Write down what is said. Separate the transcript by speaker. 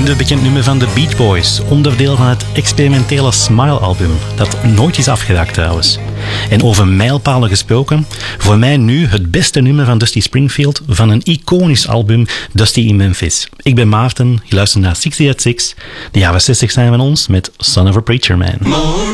Speaker 1: minder bekend nummer van de Beach Boys, onderdeel van het experimentele Smile-album, dat nooit is afgeraakt trouwens. En over mijlpalen gesproken, voor mij nu het beste nummer van Dusty Springfield van een iconisch album, Dusty in Memphis. Ik ben Maarten, je luistert naar 60 at 6. De jaren 60 zijn van ons met Son of a Preacher Man.